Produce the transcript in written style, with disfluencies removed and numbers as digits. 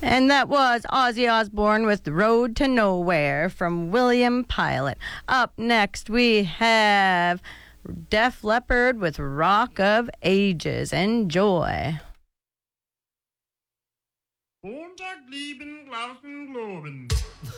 And that was Ozzy Osbourne with The Road to Nowhere from William Pilot. Up next, we have Def Leppard with Rock of Ages. Enjoy. Montag, lieben, glauben, globen.